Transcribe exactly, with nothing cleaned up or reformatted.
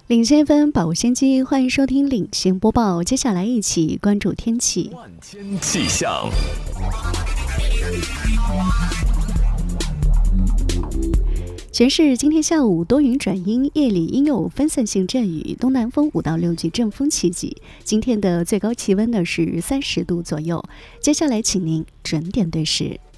领先分把握先机，欢迎收听领先播报。接下来一起关注天气。 万千气象。 全市今天下午多云转阴，夜里应有分散性阵雨，东南风五到六级阵风气息。今天的最高气温呢是三十度左右。接下来请您准点对时。